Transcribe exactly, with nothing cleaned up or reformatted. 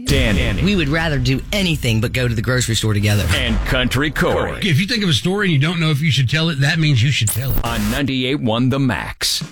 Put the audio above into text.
Danny. We would rather do anything but go to the grocery store together. And Country Corey. If you think of a story and you don't know if you should tell it, that means you should tell it. On ninety-eight point one The Max.